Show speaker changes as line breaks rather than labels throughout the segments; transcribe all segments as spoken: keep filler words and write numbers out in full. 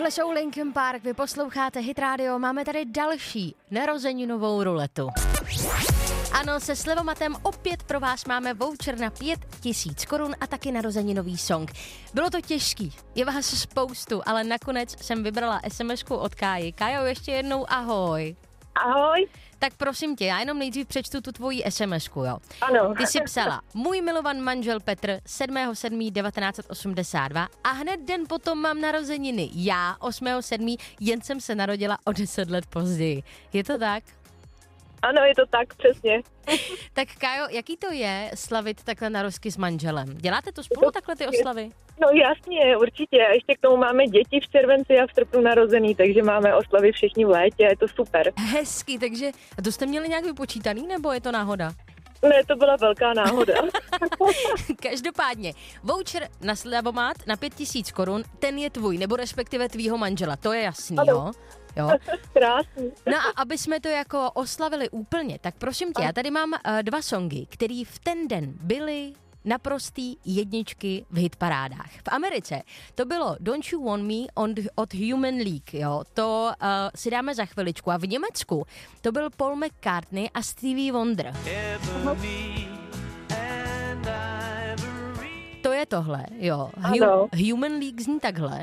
Tohle jsou Linkin Park, vy posloucháte Hit Radio, máme tady další narozeninovou ruletu. Ano, se Slevomatem opět pro vás máme voucher na pět tisíc korun a taky narozeninový song. Bylo to těžký, je vás spoustu, ale nakonec jsem vybrala es em esku od Káji. Kájo, ještě jednou ahoj.
Ahoj.
Tak prosím tě, já jenom nejdřív přečtu tu tvoji es em esku, jo.
Ano.
Ty jsi psala, můj milovan manžel Petr, sedmého sedmého devatenáct osmdesát dva a hned den potom mám narozeniny. Já, osmého sedmého jen jsem se narodila o deset let později. Je to tak?
Ano, je to tak, přesně.
Tak Kájo, jaký to je slavit takhle narozky s manželem? Děláte to spolu takhle ty oslavy?
No jasně, určitě. A ještě k tomu máme děti v červenci a v srpnu narozený, takže máme oslavy všichni v létě, je to super.
Hezky, takže a to jste měli nějak vypočítaný, nebo je to náhoda?
Ne, to byla velká náhoda.
Každopádně, voucher na Slevomat na pět tisíc korun, ten je tvůj, nebo respektive tvýho manžela, to je jasný, jo? Jo.
Krásný.
No a aby jsme to jako oslavili úplně, tak prosím tě, já tady mám uh, dva songy, které v ten den byly naprostý jedničky v hitparádách. V Americe to bylo Don't You Want Me on, od Human League, jo, to uh, si dáme za chviličku. A v Německu to byl Paul McCartney a Stevie Wonder. To je tohle, jo. Hu- Human League zní takhle.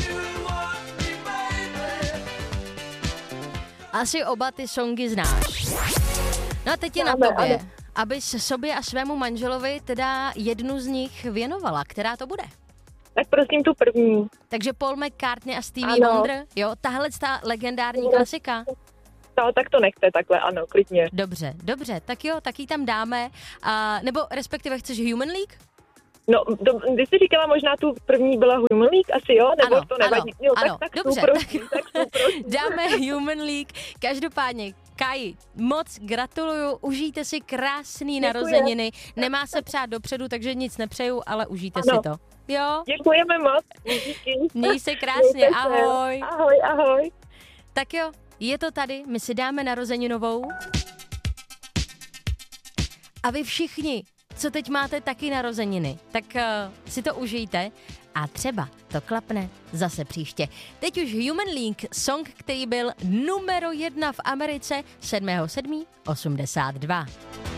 Asi oba ty songy znáš. No a teď je na tobě, abys sobě a svému manželovi teda jednu z nich věnovala. Která to bude?
Tak prosím tu první.
Takže Paul McCartney a Stevie ano. Wonder, jo, tahle ta legendární no. klasika.
No, tak to nechte takhle, ano, klidně.
Dobře, dobře, tak jo, tak ji tam dáme. A, nebo respektive chceš Human League?
No, do, když jsi říkala, možná tu první byla Human League, asi jo, nebo
ano,
to nevadí.
Ano,
jo,
ano,
tak, tak
dobře,
prosím,
tak,
tak prosím.
dáme Human League. Každopádně, Kaji, moc gratuluju, užijte si krásný Děkuji. narozeniny. Nemá se přát dopředu, takže nic nepřeju, ale užijte ano. si to. Jo?
Děkujeme moc. Díky.
Měj se krásně, ahoj.
Ahoj, ahoj.
Tak jo, je to tady, my si dáme narozeninovou. A vy všichni, co teď máte taky narozeniny, tak uh, si to užijte a třeba to klapne zase příště. Teď už Human League, song, který byl numero jedna v Americe sedmého sedmého osmdesát dva.